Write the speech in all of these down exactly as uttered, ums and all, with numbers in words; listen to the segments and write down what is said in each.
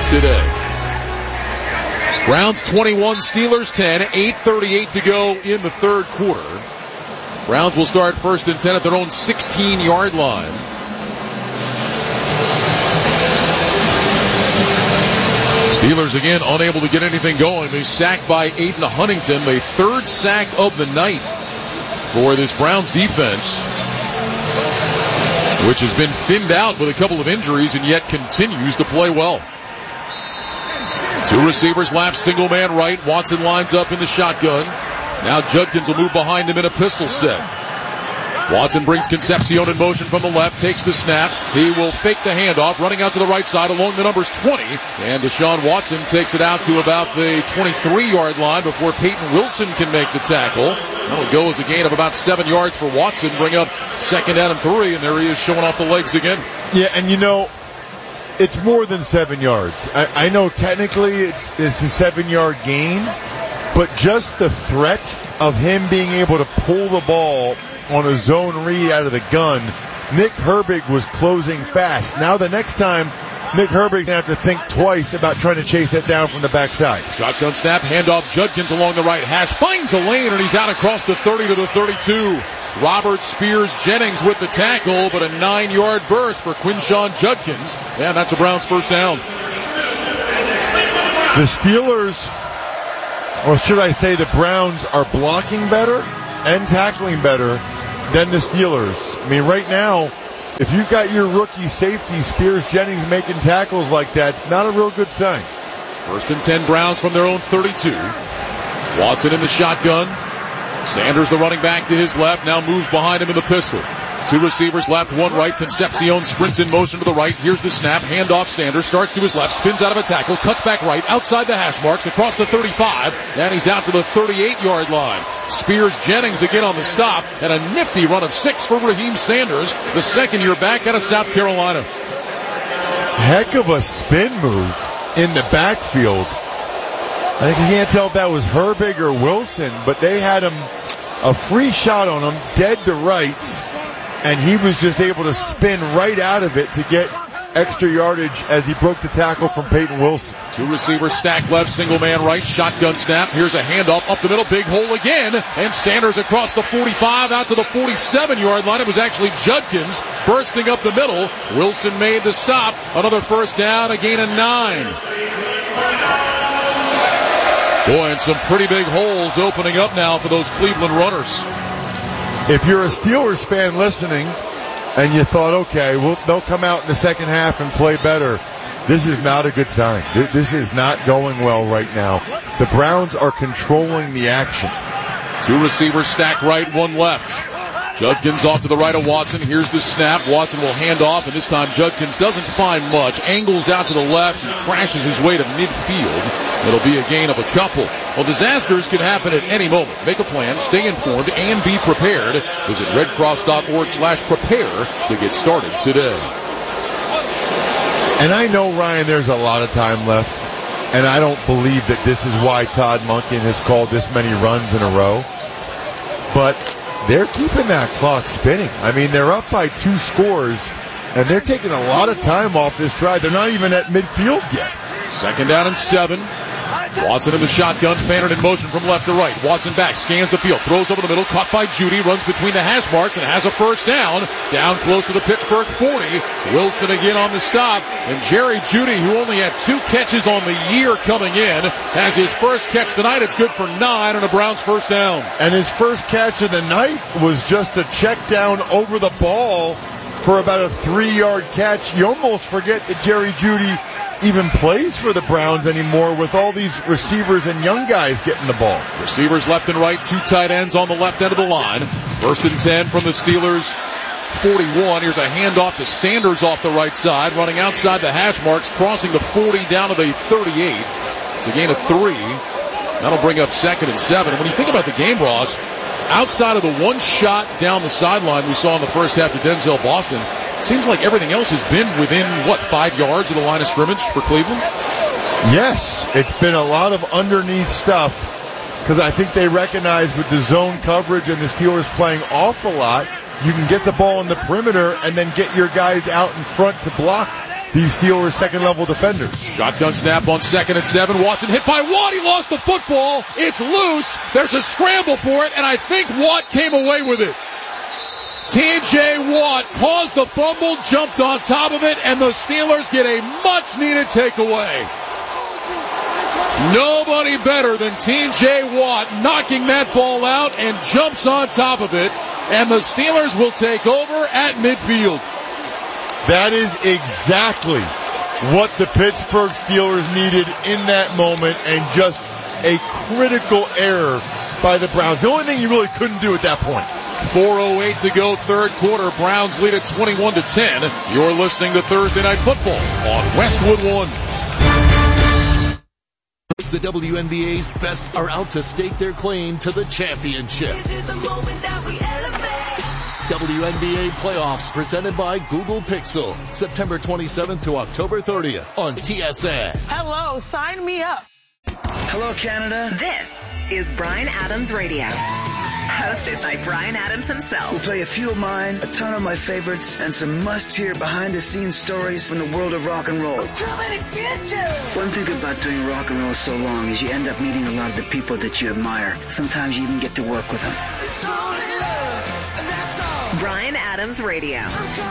today. Browns twenty-one, Steelers ten, eight thirty-eight to go in the third quarter. Browns will start first and ten at their own sixteen-yard line. Steelers again unable to get anything going. They sacked by Aiden Huntington, the third sack of the night for this Browns defense, which has been thinned out with a couple of injuries and yet continues to play well. Two receivers left, single man right. Watson lines up in the shotgun. Now Judkins will move behind him in a pistol set. Watson brings Concepcion in motion from the left, takes the snap. He will fake the handoff, running out to the right side along the numbers twenty. And Deshaun Watson takes it out to about the twenty-three-yard line before Peyton Wilson can make the tackle. That'll go as a gain of about seven yards for Watson. Bring up second down and three, and there he is showing off the legs again. Yeah, and you know, it's more than seven yards. I, I know technically it's, it's a seven-yard gain, but just the threat of him being able to pull the ball on a zone read out of the gun, Nick Herbig was closing fast. Now the next time, Nick Herbig's going to have to think twice about trying to chase that down from the backside. Shotgun snap, handoff, Judkins along the right hash, finds a lane, and he's out across the thirty to the thirty-two. Robert Spears Jennings with the tackle, but a nine-yard burst for Quinshon Judkins. And that's a Browns first down. The Steelers, or should I say the Browns, are blocking better and tackling better than the Steelers. I mean, right now, if you've got your rookie safety, Spears Jennings, making tackles like that, it's not a real good sign. First and ten, Browns from their own thirty-two. Watson in the shotgun. Sanders, the running back, to his left, now moves behind him in the pistol. Two receivers left, one right. Concepcion sprints in motion to the right. Here's the snap. Handoff. Sanders starts to his left, spins out of a tackle, cuts back right, outside the hash marks, across the thirty-five, and he's out to the thirty-eight-yard line. Spears Jennings again on the stop, and a nifty run of six for Raheem Sanders, the second-year back out of South Carolina. Heck of a spin move in the backfield. I think you can't tell if that was Herbig or Wilson, but they had him a free shot on him, dead to rights, and he was just able to spin right out of it to get extra yardage as he broke the tackle from Peyton Wilson. Two receivers stacked left, single man right, shotgun snap. Here's a handoff up the middle, big hole again, and Sanders across the forty-five out to the forty-seven-yard line. It was actually Judkins bursting up the middle. Wilson made the stop. Another first down, a gain of nine. Boy, and some pretty big holes opening up now for those Cleveland runners. If you're a Steelers fan listening and you thought, okay, well, they'll come out in the second half and play better, this is not a good sign. This is not going well right now. The Browns are controlling the action. Two receivers stacked right, one left. Judkins off to the right of Watson. Here's the snap. Watson will hand off, and this time Judkins doesn't find much. Angles out to the left and crashes his way to midfield. It'll be a gain of a couple. Well, disasters can happen at any moment. Make a plan, stay informed, and be prepared. Visit redcross.org slash prepare to get started today. And I know, Ryan, there's a lot of time left, and I don't believe that this is why Todd Monken has called this many runs in a row. But they're keeping that clock spinning. I mean, they're up by two scores, and they're taking a lot of time off this drive. They're not even at midfield yet. Second down and seven. Watson in the shotgun, Fannin in motion from left to right. Watson back, scans the field, throws over the middle, caught by Judy, runs between the hash marks and has a first down. Down close to the Pittsburgh forty. Wilson again on the stop. And Jerry Judy, who only had two catches on the year coming in, has his first catch tonight. It's good for nine on a Browns first down. And his first catch of the night was just a check down over the ball for about a three-yard catch. You almost forget that Jerry Judy even plays for the Browns anymore with all these receivers and young guys getting the ball. Receivers left and right, two tight ends on the left end of the line. First and ten from the Steelers forty-one. Here's a handoff to Sanders off the right side, running outside the hash marks, crossing the forty down to the thirty-eight. It's a gain of three. That'll bring up second and seven. And when you think about the game, Ross, outside of the one shot down the sideline we saw in the first half to Denzel Boston, it seems like everything else has been within, what, five yards of the line of scrimmage for Cleveland? Yes, it's been a lot of underneath stuff because I think they recognize with the zone coverage and the Steelers playing off a lot, you can get the ball in the perimeter and then get your guys out in front to block these Steelers second-level defenders. Shotgun snap on second and seven. Watson hit by Watt. He lost the football. It's loose. There's a scramble for it, and I think Watt came away with it. T J Watt caused the fumble, jumped on top of it, and the Steelers get a much-needed takeaway. Nobody better than T J Watt knocking that ball out and jumps on top of it, and the Steelers will take over at midfield. That is exactly what the Pittsburgh Steelers needed in that moment, and just a critical error by the Browns. The only thing you really couldn't do at that point. four oh eight to go, third quarter. Browns lead at twenty-one to ten. You're listening to Thursday Night Football on Westwood One. The W N B A's best are out to stake their claim to the championship. W N B A playoffs presented by Google Pixel, September twenty-seventh to October thirtieth on T S N. Hello, sign me up. Hello, Canada. This is Bryan Adams Radio, hosted by Bryan Adams himself. We'll play a few of mine, a ton of my favorites, and some must-hear behind-the-scenes stories from the world of rock and roll. One thing about doing rock and roll so long is you end up meeting a lot of the people that you admire. Sometimes you even get to work with them. Bryan Adams Radio.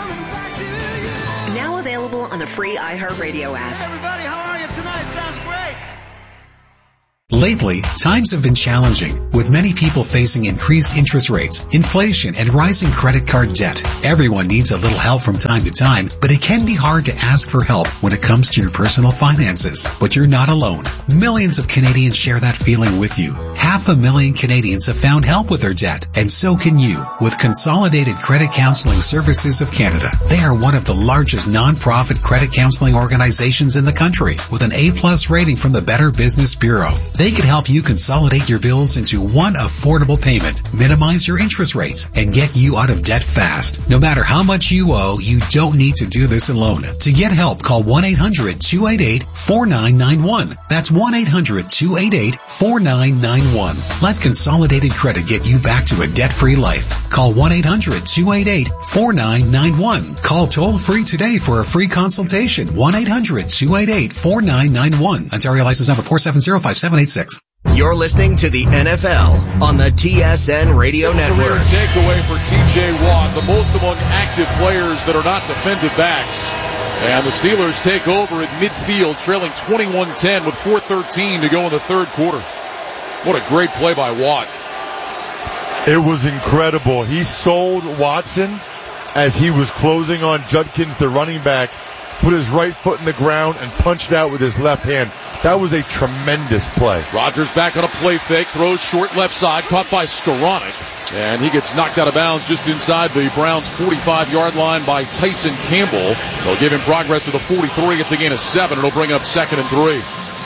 Now available on the free iHeartRadio app. Everybody, how are you tonight? Sounds great. Lately, times have been challenging, with many people facing increased interest rates, inflation, and rising credit card debt. Everyone needs a little help from time to time, but it can be hard to ask for help when it comes to your personal finances. But you're not alone. Millions of Canadians share that feeling with you. Half a million Canadians have found help with their debt, and so can you, with Consolidated Credit Counseling Services of Canada. They are one of the largest non-profit credit counseling organizations in the country, with an A-plus rating from the Better Business Bureau. They can help you consolidate your bills into one affordable payment, minimize your interest rates, and get you out of debt fast. No matter how much you owe, you don't need to do this alone. To get help, call one eight hundred two eight eight four nine nine one. That's one eight hundred two eight eight four nine nine one. Let Consolidated Credit get you back to a debt-free life. Call one eight hundred two eight eight four nine nine one. Call toll-free today for a free consultation. one eight hundred two eight eight four nine nine one. Ontario license number four seven zero five seven eight six. You're listening to the N F L on the T S N Radio Network. Career takeaway for T J Watt, the most among active players that are not defensive backs. And the Steelers take over at midfield, trailing twenty-one ten with four thirteen to go in the third quarter. What a great play by Watt. It was incredible. He sold Watson as he was closing on Judkins, the running back, put his right foot in the ground and punched out with his left hand. That was a tremendous play. Rodgers back on a play fake, throws short left side, caught by Skoranek, and he gets knocked out of bounds just inside the Browns' forty-five-yard line by Tyson Campbell. They'll give him progress to the forty-three. It's a gain of seven. It'll bring up second and three.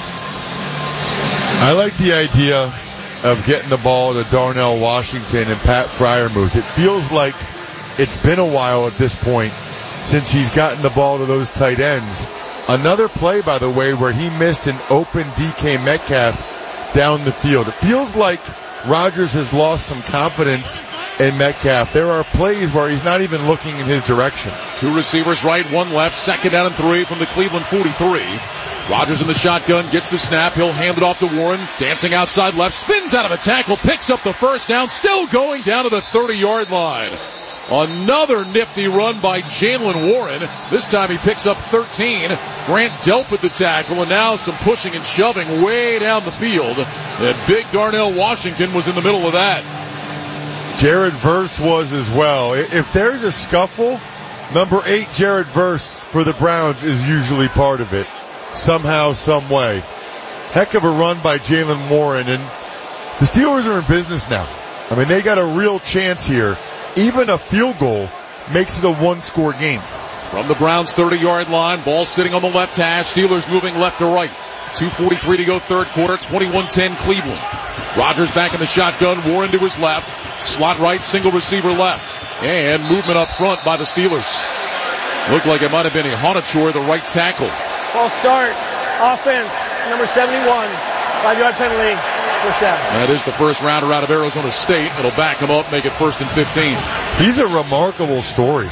I like the idea of getting the ball to Darnell Washington and Pat Freiermuth. It feels like it's been a while at this point since he's gotten the ball to those tight ends. Another play, by the way, where he missed an open D K Metcalf down the field. It feels like Rodgers has lost some confidence in Metcalf. There are plays where he's not even looking in his direction. Two receivers right, one left, second down and three from the Cleveland forty-three. Rodgers in the shotgun, gets the snap, he'll hand it off to Warren, dancing outside left, spins out of a tackle, picks up the first down, still going down to the thirty-yard line. Another nifty run by Jaylen Warren. This time he picks up thirteen. Grant Delp with the tackle, and now some pushing and shoving way down the field. And big Darnell Washington was in the middle of that. Jared Verse was as well. If there's a scuffle, number eight Jared Verse for the Browns is usually part of it. Somehow, some way. Heck of a run by Jaylen Warren, and the Steelers are in business now. I mean, they got a real chance here. Even a field goal makes it a one-score game. From the Browns' thirty-yard line, ball sitting on the left hash. Steelers moving left to right. two forty-three to go third quarter, twenty-one ten Cleveland. Rodgers back in the shotgun, Warren to his left. Slot right, single receiver left. And movement up front by the Steelers. Looked like it might have been a Honachor, the right tackle. Ball start, offense, number seventy-one, five-yard penalty. That is the first rounder out of Arizona State. It'll back him up, make it first and fifteen. He's a remarkable story.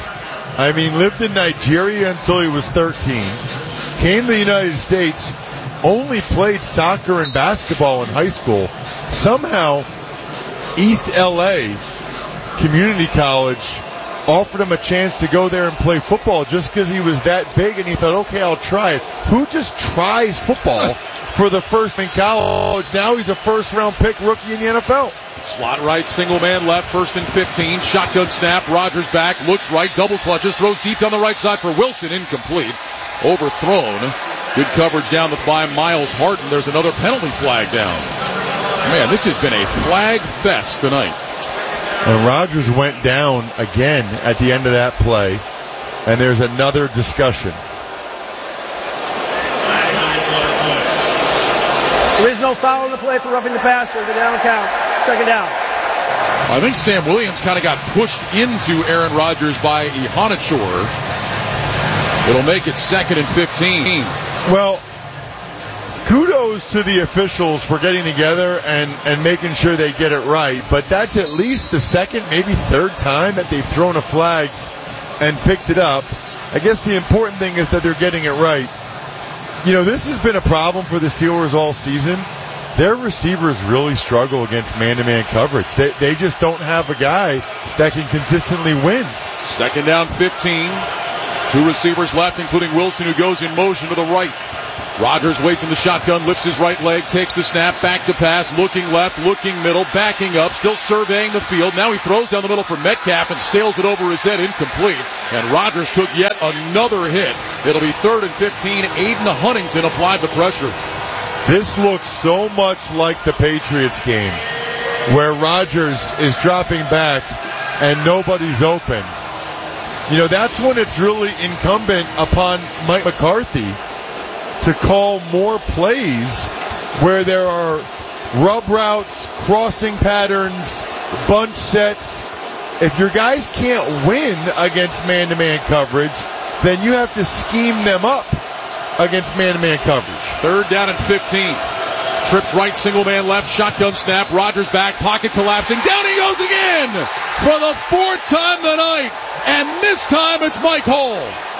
I mean, lived in Nigeria until he was thirteen. Came to the United States, only played soccer and basketball in high school. Somehow, East L A Community College offered him a chance to go there and play football just because he was that big, and he thought, okay, I'll try it. Who just tries football for the first in college? Now he's a first-round pick rookie in the N F L. Slot right, single man left, first and fifteen. Shotgun snap, Rodgers back, looks right, double clutches, throws deep down the right side for Wilson, incomplete. Overthrown. Good coverage down by Miles Harden. There's another penalty flag down. Man, this has been a flag fest tonight. And Rodgers went down again at the end of that play, and there's another discussion. There is no foul on the play for roughing the passer. The down count. Second down. I think Sam Williams kind of got pushed into Aaron Rodgers by Ihanachor. It'll make it second and fifteen. Well, kudos to the officials for getting together and, and making sure they get it right, but that's at least the second, maybe third time that they've thrown a flag and picked it up. I guess the important thing is that they're getting it right. You know, this has been a problem for the Steelers all season. Their receivers really struggle against man-to-man coverage. They, they just don't have a guy that can consistently win. Second down, fifteen. Two receivers left, including Wilson, who goes in motion to the right. Rodgers waits in the shotgun, lifts his right leg, takes the snap, back to pass, looking left, looking middle, backing up, still surveying the field. Now he throws down the middle for Metcalf and sails it over his head, incomplete. And Rodgers took yet another hit. It'll be third and fifteen. Aiden Huntington applied the pressure. This looks so much like the Patriots game, where Rodgers is dropping back and nobody's open. You know, that's when it's really incumbent upon Mike McCarthy to call more plays where there are rub routes, crossing patterns, bunch sets. If your guys can't win against man-to-man coverage, then you have to scheme them up against man-to-man coverage. Third down and fifteen. Trips right, single man left, shotgun snap, Rodgers back, pocket collapsing, down he goes again for the fourth time tonight, and this time it's Mike Hall.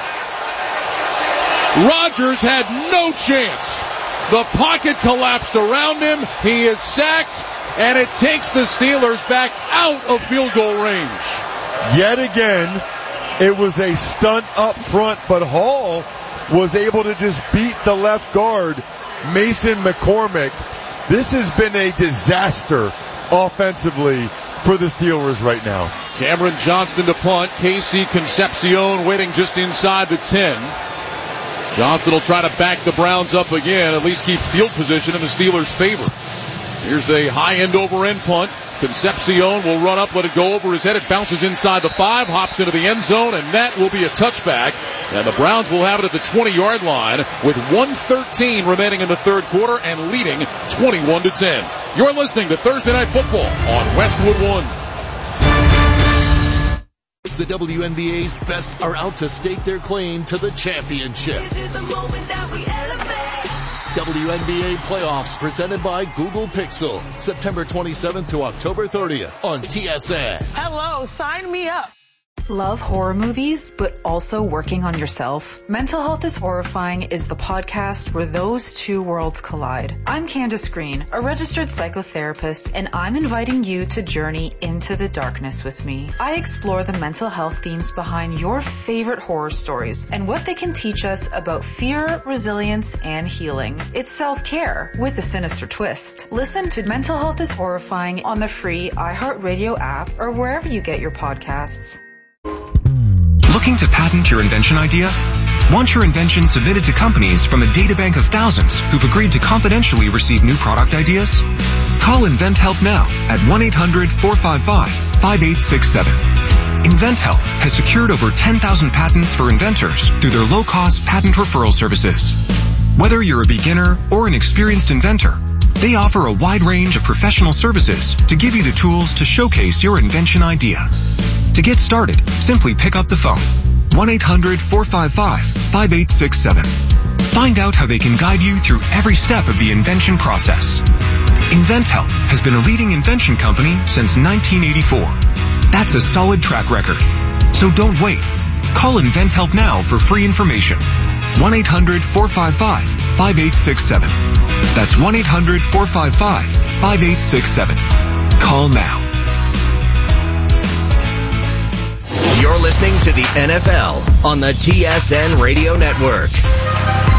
Rodgers had no chance. The pocket collapsed around him, he is sacked, and it takes the Steelers back out of field goal range. Yet again, it was a stunt up front, but Hall was able to just beat the left guard, Mason McCormick. This has been a disaster offensively for the Steelers right now. Cameron Johnston to punt. Casey Concepcion waiting just inside the ten. Johnston will try to back the Browns up again, at least keep field position in the Steelers' favor. Here's the high end over end punt. Concepcion will run up, let it go over his head. It bounces inside the five, hops into the end zone, and that will be a touchback. And the Browns will have it at the twenty-yard line with one thirteen remaining in the third quarter and leading twenty-one to ten. You're listening to Thursday Night Football on Westwood One. The W N B A's best are out to stake their claim to the championship. W N B A playoffs presented by Google Pixel, September twenty-seventh to October thirtieth on T S N. Hello, sign me up. Love horror movies, but also working on yourself? Mental Health is Horrifying is the podcast where those two worlds collide. I'm Candace Green, a registered psychotherapist, and I'm inviting you to journey into the darkness with me. I explore the mental health themes behind your favorite horror stories and what they can teach us about fear, resilience, and healing. It's self-care with a sinister twist. Listen to Mental Health is Horrifying on the free iHeartRadio app or wherever you get your podcasts. Looking to patent your invention idea? Want your invention submitted to companies from a databank of thousands who've agreed to confidentially receive new product ideas? Call InventHelp now at one eight hundred four five five five eight six seven. InventHelp has secured over ten thousand patents for inventors through their low-cost patent referral services. Whether you're a beginner or an experienced inventor, they offer a wide range of professional services to give you the tools to showcase your invention idea. To get started, simply pick up the phone. one eight hundred four five five five eight six seven. Find out how they can guide you through every step of the invention process. InventHelp has been a leading invention company since nineteen eighty-four. That's a solid track record. So don't wait. Call InventHelp now for free information. one eight hundred four five five five eight six seven. That's one eight hundred four five five five eight six seven. Call now. You're listening to the N F L on the T S N Radio Network.